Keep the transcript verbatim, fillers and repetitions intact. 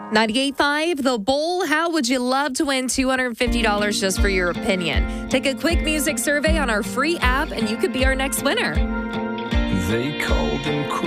ninety-eight point five, The Bowl. How would you love to win two hundred fifty dollars just for your opinion? Take a quick music survey on our free app, and you could be our next winner. They called him